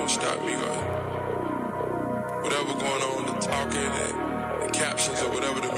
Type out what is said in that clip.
gonna stop me. Whatever going on, the talking and the captions or whatever the